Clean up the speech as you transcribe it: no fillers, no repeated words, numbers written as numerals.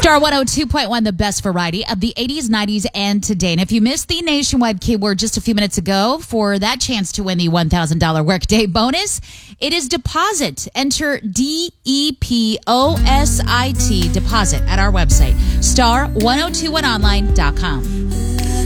Star 102.1, the best variety of the 80s, 90s, and today. And if you missed the nationwide keyword just a few minutes ago for that chance to win the $1,000 workday bonus, it is deposit. Enter DEPOSIT, deposit, at our website, star1021online.com.